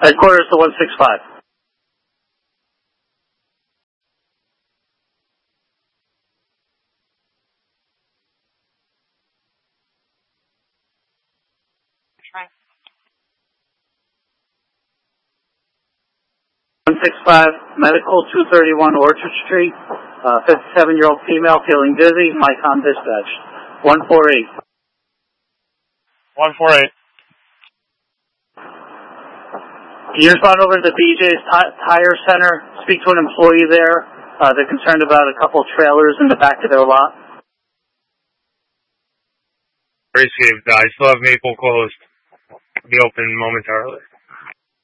Headquarters to 165. Right. 165 Medical, 231 Orchard Street. 57-year-old female feeling dizzy. Mike on dispatch. 148. 148. Can you respond over to the BJ's Tire Center? Speak to an employee there. They're concerned about a couple trailers in the back of their lot. Received. I still have Maple closed. Be open momentarily.